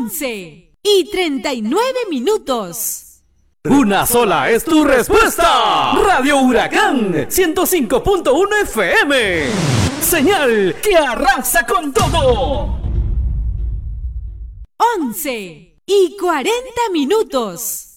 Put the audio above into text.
11:39. Una sola es tu respuesta. Radio Huracán 105.1 FM. Señal que arrasa con todo. 11:40.